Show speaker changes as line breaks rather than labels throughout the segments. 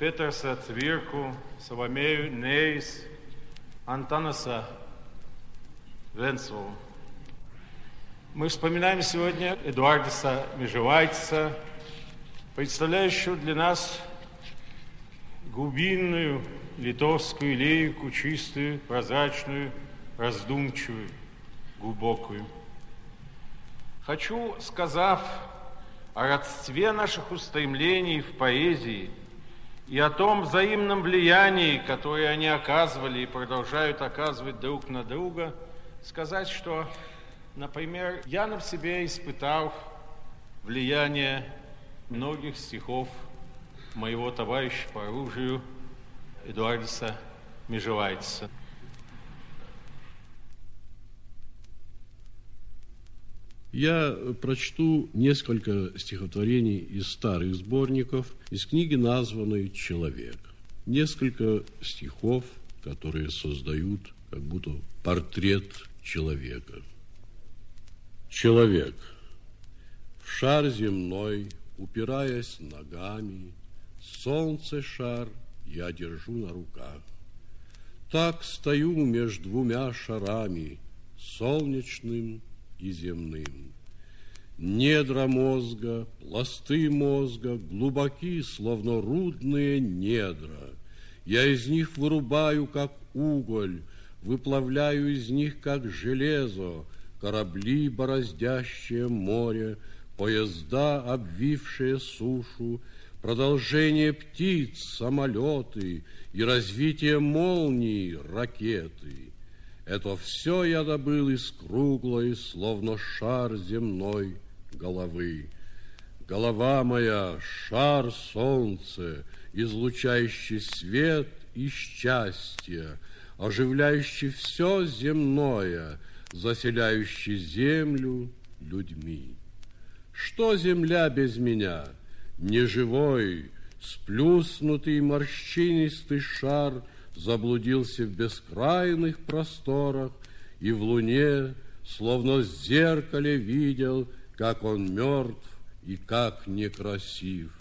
Петерса Цвирку, Соломею Нейс, Антанаса Венцелу. Мы вспоминаем сегодня Эдуардаса Межевайтса, представляющего для нас глубинную литовскую лейку, чистую, прозрачную, раздумчивую, глубокую. Хочу, сказав о родстве наших устремлений в поэзии и о том взаимном влиянии, которое они оказывали и продолжают оказывать друг на друга, сказать, что, например, я на себе испытал влияние многих стихов моего товарища по оружию Эдуардаса Межевайтса.
Я прочту несколько стихотворений из старых сборников, из книги, названной «Человек». Несколько стихов, которые создают как будто портрет человека. Человек. В шар земной, упираясь ногами, солнце шар я держу на руках. Так стою между двумя шарами, солнечным и земным. Недра мозга, пласты мозга глубоки, словно рудные недра. Я из них вырубаю, как уголь, выплавляю из них, как железо, корабли, бороздящие море, поезда, обвившие сушу, продолжение птиц, самолеты и развитие молний, ракеты. Это все я добыл из круглой, словно шар земной головы. Голова моя — шар солнца, излучающий свет и счастье, оживляющий все земное, заселяющий землю людьми. Что земля без меня? Неживой, сплюснутый морщинистый шар заблудился в бескрайных просторах и в луне, словно в зеркале, видел, как он мертв и как некрасив.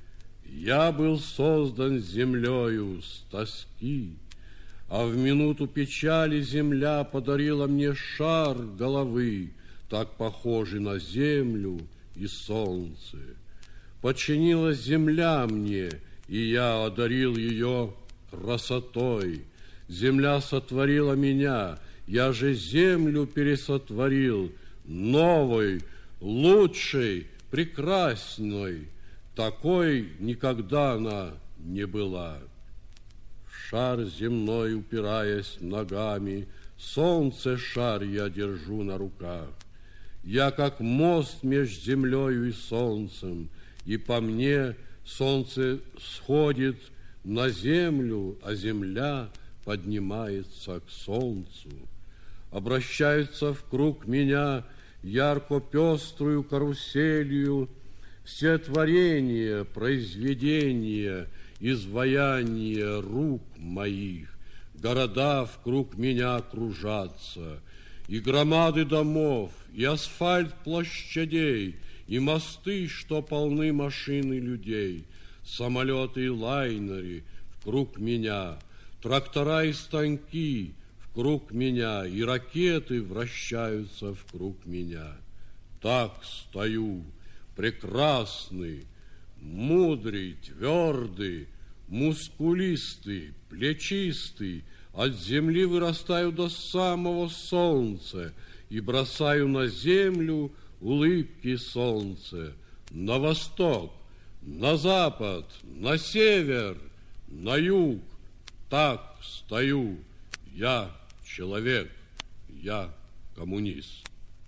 Я был создан землею с тоски, а в минуту печали земля подарила мне шар головы, так похожий на землю и солнце. Подчинилась земля мне, и я одарил ее красотой. Земля сотворила меня, я же землю пересотворил, новой, лучшей, прекрасной. Такой никогда она не была. В шар земной, упираясь ногами, солнце шар я держу на руках. Я как мост между землею и солнцем, и по мне солнце сходит на землю, а земля поднимается к солнцу. Обращаются вкруг меня ярко-пеструю каруселью все творения, произведения, изваяния рук моих. Города вкруг меня кружатся, и громады домов, и асфальт площадей, и мосты, что полны машин и людей, самолеты и лайнеры вкруг меня, трактора и станки вкруг меня, и ракеты вращаются вкруг меня. Так стою, прекрасный, мудрый, твердый, мускулистый, плечистый, от земли вырастаю до самого солнца и бросаю на землю улыбки солнца, на восток, на запад, на север, на юг. Так стою, я человек, я коммунист.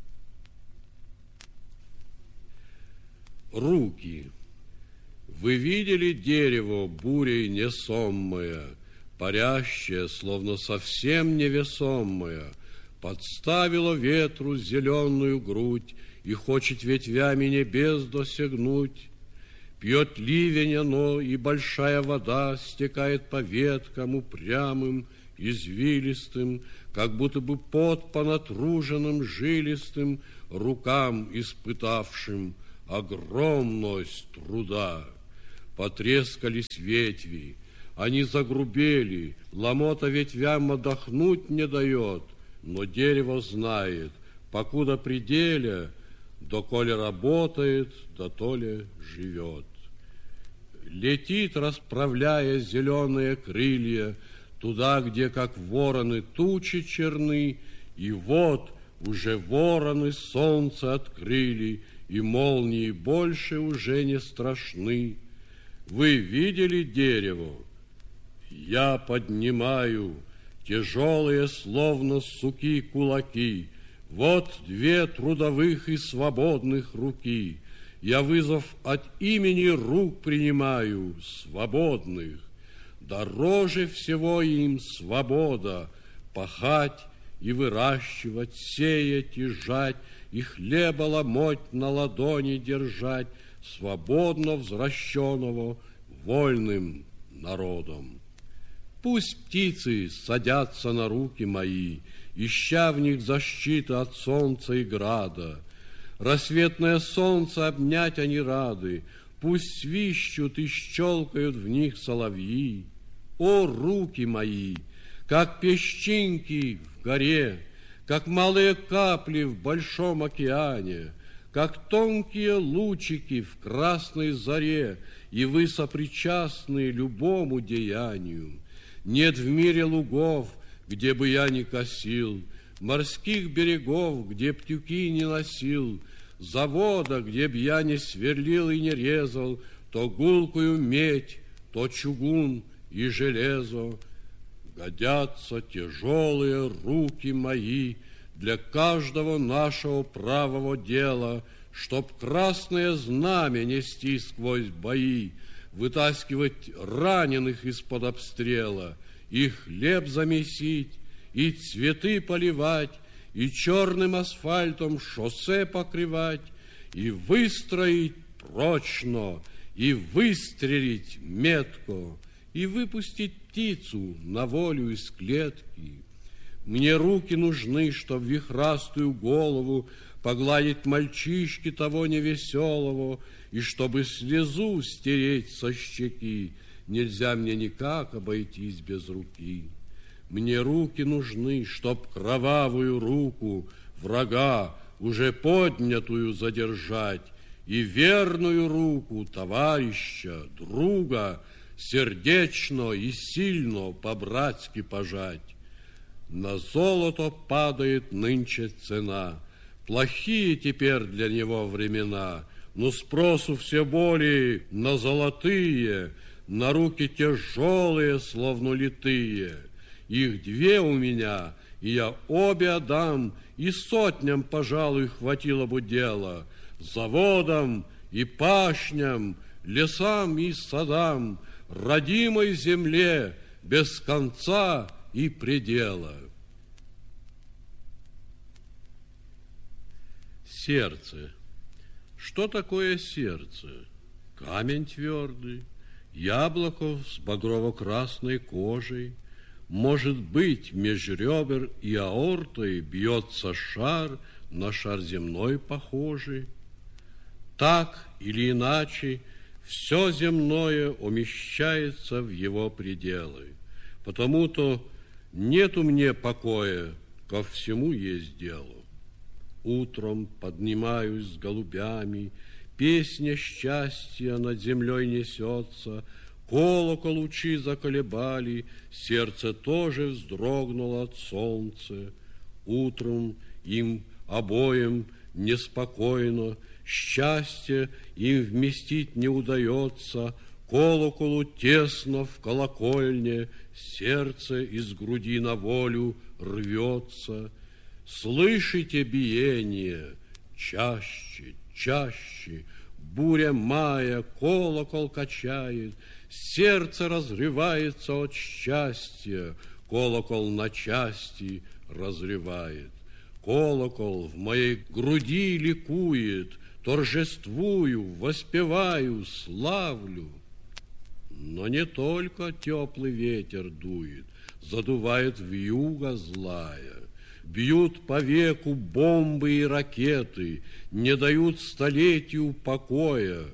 Руки. Вы видели дерево бурей несомое, парящее, словно совсем невесомое, подставило ветру зеленую грудь и хочет ветвями небес досягнуть. Пьет ливень оно, и большая вода стекает по веткам упрямым, извилистым, как будто бы пот по натруженным жилистым рукам, испытавшим огромность труда. потрескались ветви, они загрубели, ломота ветвям отдохнуть не дает, но дерево знает, покуда пределя, доколе работает, да то ли живет. Летит, расправляя зеленые крылья, туда, где, как вороны, тучи черны, и вот уже вороны солнце открыли, и молнии больше уже не страшны. Вы видели дерево? Я поднимаю тяжелые, словно суки, кулаки. Вот две трудовых и свободных руки. Я вызов от имени рук принимаю, свободных. Дороже всего им свобода, пахать и выращивать, сеять и жать, и хлеба ломоть на ладони держать, свободно возвращенного вольным народом. Пусть птицы садятся на руки мои, ища в них защиты от солнца и града. Рассветное солнце обнять они рады, пусть свищут и щелкают в них соловьи. О, руки мои, как песчинки в горе, как малые капли в большом океане, как тонкие лучики в красной заре, и вы сопричастны любому деянию. Нет в мире лугов, где бы я ни косил, морских берегов, где птюки не носил, завода, где б я не сверлил и не резал, то гулкую медь, то чугун и железо. Годятся тяжелые руки мои для каждого нашего правого дела, чтоб красное знамя нести сквозь бои, вытаскивать раненых из-под обстрела, и хлеб замесить, и цветы поливать, и черным асфальтом шоссе покрывать, и выстроить прочно, и выстрелить метко, и выпустить птицу на волю из клетки. Мне руки нужны, чтоб вихрастую голову погладить мальчишки того невеселого, и чтобы слезу стереть со щеки. Нельзя мне никак обойтись без руки. Мне руки нужны, чтоб кровавую руку врага уже поднятую задержать, и верную руку товарища, друга сердечно и сильно по-братски пожать. На золото падает нынче цена, плохие теперь для него времена, но спросу все более на золотые, на руки тяжелые, словно литые. Их две у меня, и я обе отдам, и сотням, пожалуй, хватило бы дела, заводам и пашням, лесам и садам, родимой земле без конца и предела. Сердце. Что такое сердце? Камень твердый, яблоко с багрово-красной кожей. Может быть, меж ребер и аортой бьется шар, на шар земной похожий. Так или иначе, все земное умещается в его пределы. Потому-то нету мне покоя, ко всему есть дело. Утром поднимаюсь с голубями, песня счастья над землей несется, колокол лучи заколебали, сердце тоже вздрогнуло от солнца. Утром им обоим неспокойно, счастье им вместить не удается, колоколу тесно в колокольне, сердце из груди на волю рвется. Слышите биение? Чаще, чаще, буря мая, колокол качает, сердце разрывается от счастья, колокол на части разрывает. Колокол в моей груди ликует, торжествую, воспеваю, славлю. Но не только теплый ветер дует, задувает вьюга злая. Бьют по веку бомбы и ракеты, не дают столетию покоя.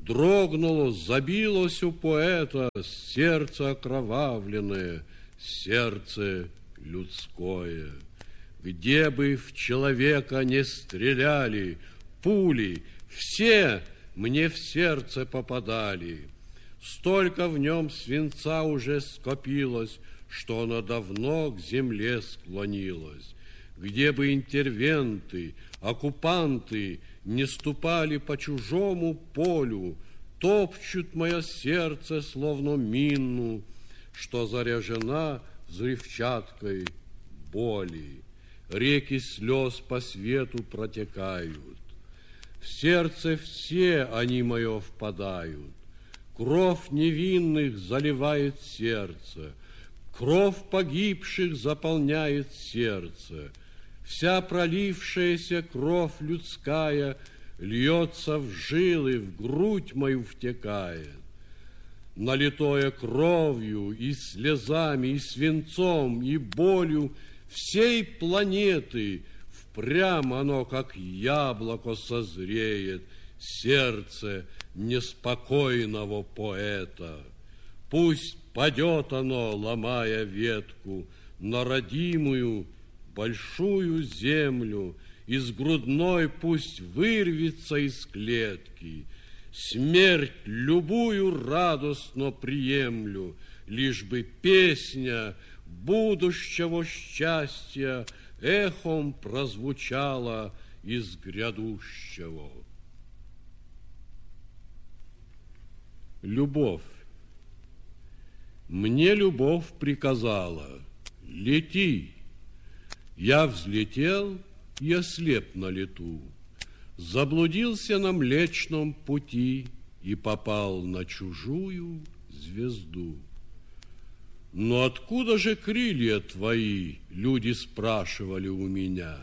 Дрогнуло, забилось у поэта сердце окровавленное, сердце людское. Где бы в человека не стреляли пули, все мне в сердце попадали. Столько в нем свинца уже скопилось, что оно давно к земле склонилось. Где бы интервенты, оккупанты не ступали по чужому полю, топчут мое сердце, словно мину, что заряжена взрывчаткой боли. Реки слез по свету протекают. В сердце все они мое впадают. Кровь невинных заливает сердце, кровь погибших заполняет сердце. Вся пролившаяся кровь людская льется в жилы, в грудь мою втекает. Налитое кровью и слезами, и свинцом, и болью всей планеты, впрямь оно, как яблоко, созреет, сердце неспокойного поэта. Пусть падет оно, ломая ветку, на родимую большую землю, из грудной пусть вырвется из клетки. Смерть любую радостно приемлю, лишь бы песня будущего счастья эхом прозвучала из грядущего. Любовь. Мне любовь приказала: лети. Я взлетел, я слеп на лету, заблудился на Млечном пути и попал на чужую звезду. Но откуда же крылья твои, люди спрашивали у меня.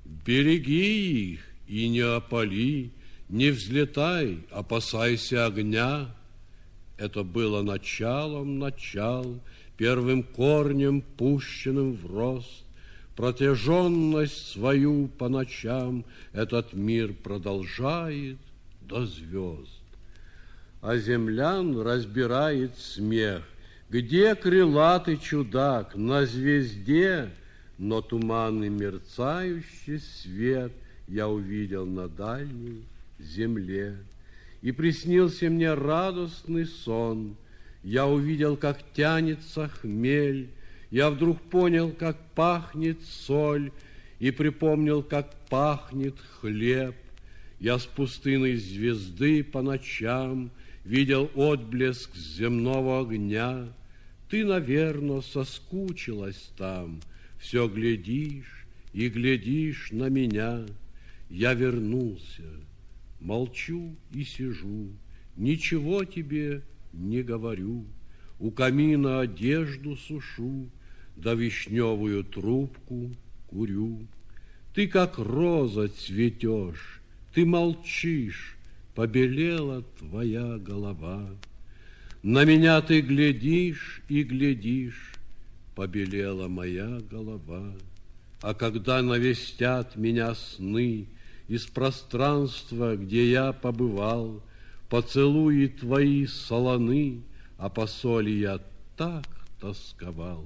Береги их и не опали, не взлетай, опасайся огня. Это было началом начал, первым корнем, пущенным в рост. Протяженность свою по ночам этот мир продолжает до звезд. А землян разбирает смех. Где крылатый чудак? На звезде, но туманный мерцающий свет я увидел на дальней земле. И приснился мне радостный сон. Я увидел, как тянется хмель. Я вдруг понял, как пахнет соль, и припомнил, как пахнет хлеб. Я с пустынной звезды по ночам видел отблеск земного огня. Ты, наверно, соскучилась там, все глядишь и глядишь на меня. Я вернулся, молчу и сижу, ничего тебе не говорю. У камина одежду сушу, да вишневую трубку курю. Ты, как роза, цветешь, ты молчишь, побелела твоя голова. На меня ты глядишь и глядишь, побелела моя голова. А когда навестят меня сны из пространства, где я побывал, поцелуи твои солоны, а по соли я так тосковал.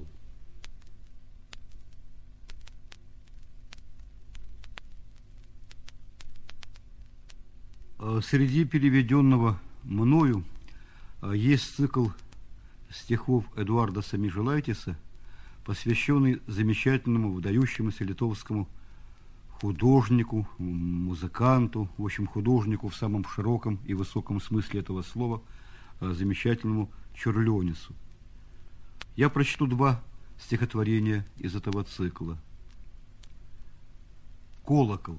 Среди переведенного мною есть цикл стихов Эдуарда Самижелайтиса, посвященный замечательному, выдающемуся литовскому художнику, музыканту, в общем, художнику в самом широком и высоком смысле этого слова, замечательному Čiurlionisу. Я прочту два стихотворения из этого цикла. «Колокол.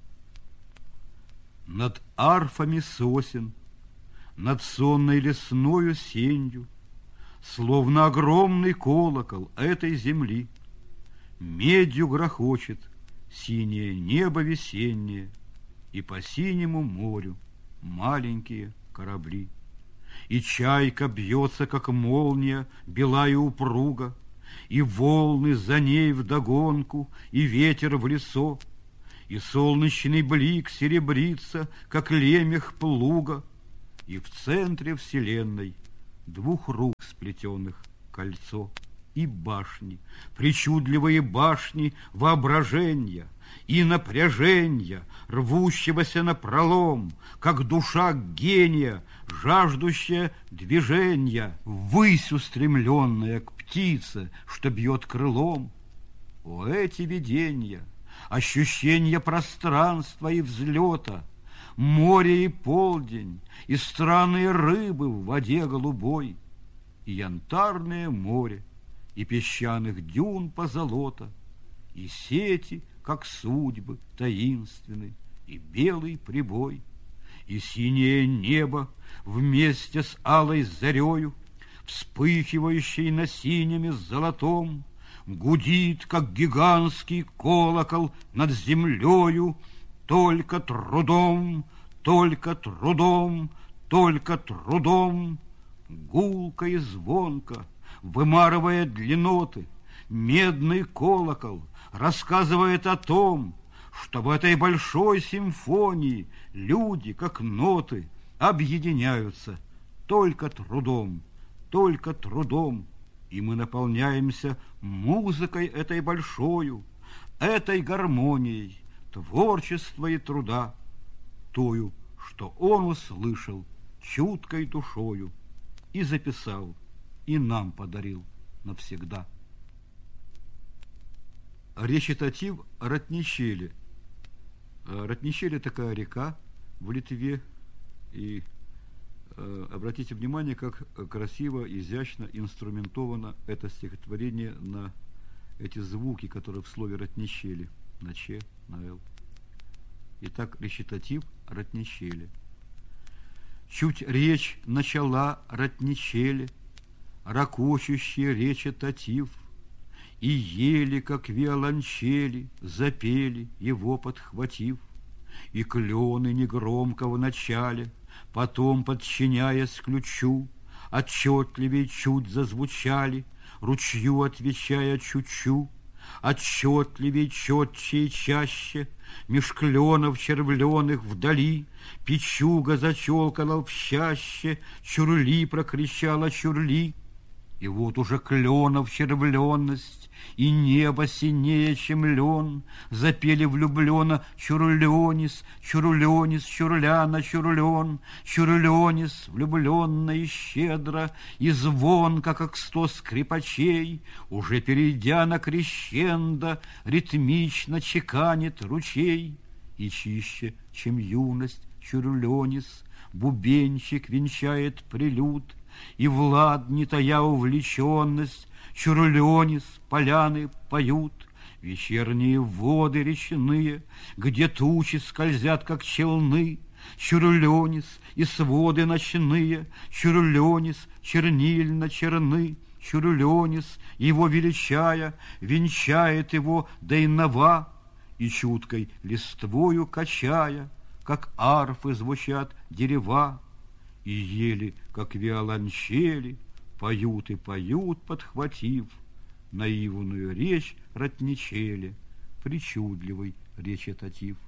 Над арфами сосен, над сонной лесною сенью, словно огромный колокол этой земли, медью грохочет синее небо весеннее, и по синему морю маленькие корабли. И чайка бьется, как молния, бела и упруга, и волны за ней вдогонку, и ветер в лесо, и солнечный блик серебрится, как лемех плуга, И в центре вселенной двух рук сплетенных кольцо. И башни, причудливые башни воображения и напряжения, рвущегося напролом, как душа гения, жаждущая движения, ввысь устремленная к птице, что бьет крылом. О, эти видения, ощущения пространства и взлета, море и полдень, и странные рыбы в воде голубой, и янтарное море, и песчаных дюн позолота, и сети, как судьбы, таинственны, и белый прибой, и синее небо вместе с алой зарею, вспыхивающей на синем и золотом, гудит, как гигантский колокол над землею, только трудом, только трудом, только трудом, гулко и звонко, вымарывая длинноты, медный колокол рассказывает о том, что в этой большой симфонии люди, как ноты, объединяются только трудом, и мы наполняемся музыкой этой большою, этой гармонией творчества и труда, тою, что он услышал чуткой душою и записал, и нам подарил навсегда. Речитатив Ратничели. Ратничели такая река в Литве, и обратите внимание, как красиво, изящно инструментовано это стихотворение на эти звуки, которые в слове Ратничели, на Ч, на Л. Итак, речитатив Ратничели. Чуть речь начала Ратничели, ракочущий речитатив, и ели, как виолончели, запели, его подхватив, и клены негромко в начале, потом, подчиняясь ключу, отчетливее чуть зазвучали, ручью отвечая чуть-чуть, отчетливее, четче и чаще, меж кленов червленых вдали, печуга зачелкала в чаще, чурли прокричала чурли. И вот уже кленов червленность, и небо синее, чем лен, запели влюбленно чурленис, чурленис, чурляна, чурлен, чурленис, влюбленно и щедро, и звонко, как 100 скрипачей, уже перейдя на крещендо, ритмично чеканит ручей, и чище, чем юность, чурленис, бубенчик венчает прелюд, и Влад, не тая увлеченность, чурленис, поляны поют, вечерние воды речные, где тучи скользят, как челны, чурленис, и своды ночные, чурленис, чернильно черны, чурленис, его величая, венчает его дойнова, и чуткой листвою качая, как арфы звучат дерева, и ели, как виолончели, поют и поют, подхватив наивную речь Ратничели, причудливый речитатив.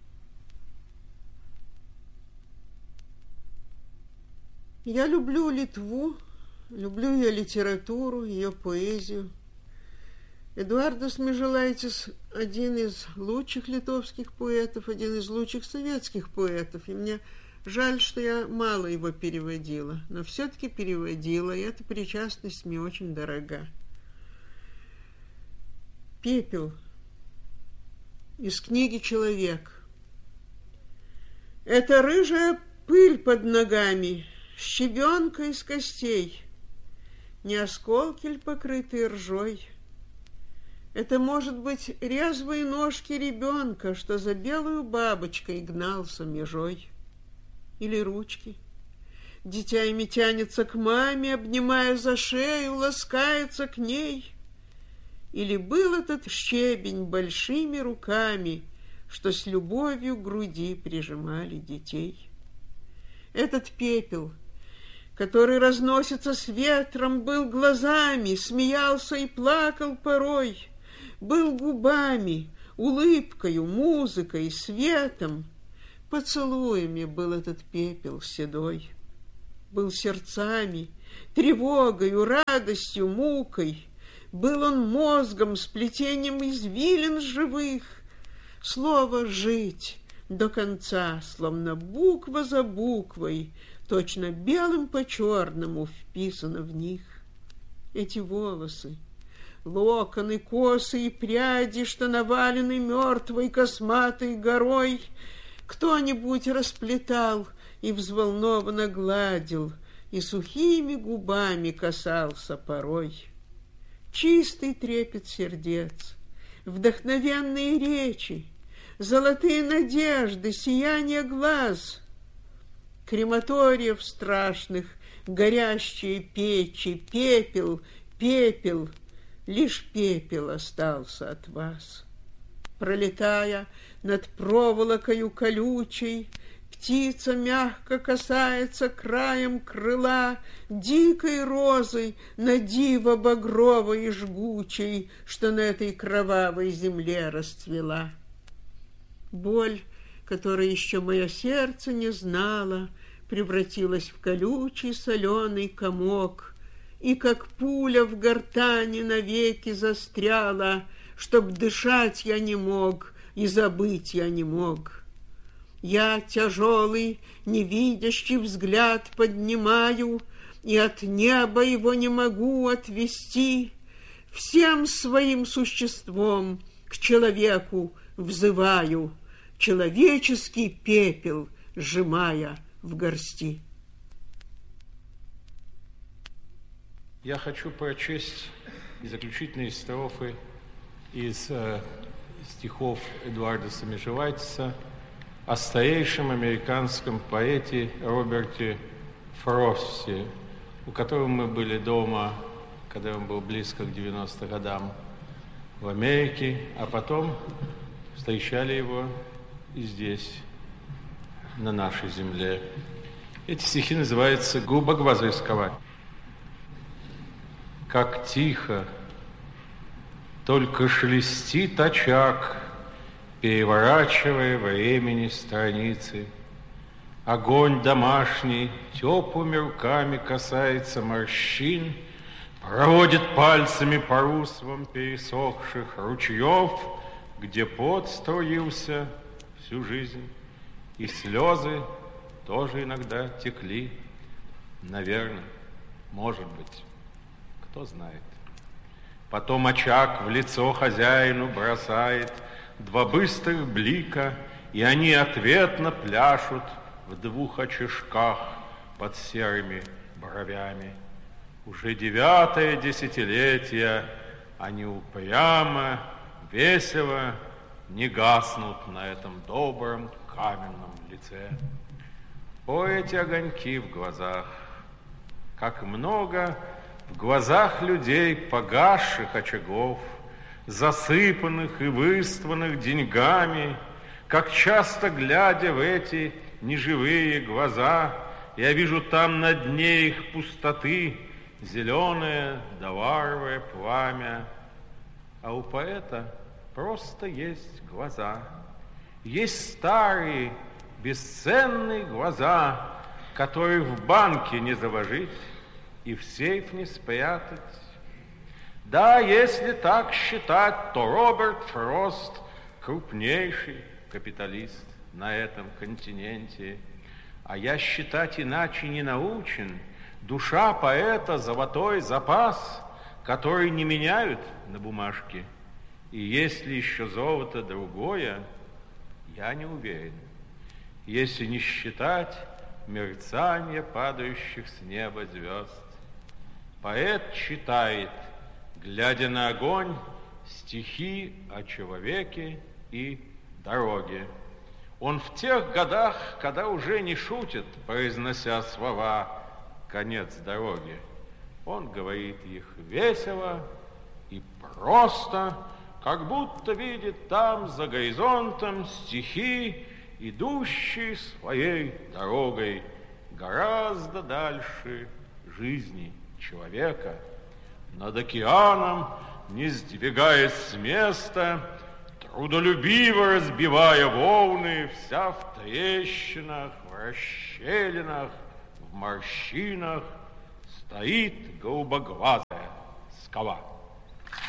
Я люблю Литву, люблю ее литературу, ее поэзию. Эдуардас Межелайтис один из лучших литовских поэтов, один из лучших советских поэтов, и мне жаль, что я мало его переводила, но все-таки переводила, и эта причастность мне очень дорога. Пепел из книги «Человек». Это рыжая пыль под ногами, щебенка из костей, не осколки ль покрытые ржой. Это, может быть, резвые ножки ребенка, что за белую бабочкой гнался межой. Или ручки. Дитя ими тянется к маме, обнимая за шею, ласкается к ней. Или был этот щебень большими руками, что с любовью к груди прижимали детей. Этот пепел, который разносится с ветром, был глазами, смеялся и плакал порой, был губами, улыбкою, музыкой, светом. Поцелуями был этот пепел седой. был сердцами, тревогою, радостью, мукой. Был он мозгом, сплетением извилин живых. Слово «жить» до конца, словно буква за буквой, точно белым по черному вписано в них. Эти волосы, локоны, косы и пряди, что навалены мертвой косматой горой, кто-нибудь расплетал и взволнованно гладил, и сухими губами касался порой. Чистый трепет сердец, вдохновенные речи, золотые надежды, сияние глаз, крематориев страшных, горящие печи, пепел, пепел, лишь пепел остался от вас. Пролетая над проволокою колючей, птица мягко касается краем крыла дикой розой на диво багровой и жгучей, что на этой кровавой земле расцвела. Боль, которой еще мое сердце не знало, превратилась в колючий соленый комок, и как пуля в гортани навеки застряла, чтоб дышать я не мог и забыть я не мог. Я тяжелый, невидящий взгляд поднимаю, и от неба его не могу отвести. Всем своим существом к человеку взываю, человеческий пепел сжимая в горсти.
Я хочу прочесть заключительные строфы из стихов Эдуарда Самижевайтиса о старейшем американском поэте Роберте Фросте, у которого мы были дома, когда он был близко к 90 годам в Америке, а потом встречали его и здесь, на нашей земле. Эти стихи называются «Губа гвоздырского». Как тихо, только шелестит очаг, переворачивая времени страницы. Огонь домашний теплыми руками касается морщин, проводит пальцами по руслам пересохших ручьев, где пот струился всю жизнь, и слезы тоже иногда текли. Наверное, может быть, кто знает. Потом очаг в лицо хозяину бросает два быстрых блика, и они ответно пляшут в двух очишках под серыми бровями. Уже 9-е десятилетие они упрямо, весело не гаснут на этом добром каменном лице. О, эти огоньки в глазах! Как много в глазах людей погасших очагов, засыпанных и выстланных деньгами, как часто, глядя в эти неживые глаза, я вижу там на дне их пустоты зеленое доваровое пламя. А у поэта просто есть глаза. Есть старые, бесценные глаза, которые в банке не заложить и в сейф не спрятать. Да, если так считать, то Роберт Фрост крупнейший капиталист на этом континенте. А я считать иначе не научен. Душа поэта — золотой запас, который не меняют на бумажке. И если еще золото другое, я не уверен. Если не считать мерцание падающих с неба звезд. Поэт читает, глядя на огонь, стихи о человеке и дороге. Он в тех годах, когда уже не шутит, произнося слова «конец дороги». Он говорит их весело и просто, как будто видит там за горизонтом стихи, идущие своей дорогой гораздо дальше жизни человека. Над океаном, не сдвигаясь с места, трудолюбиво разбивая волны, вся в трещинах, в расщелинах, в морщинах стоит голубоглазая скала.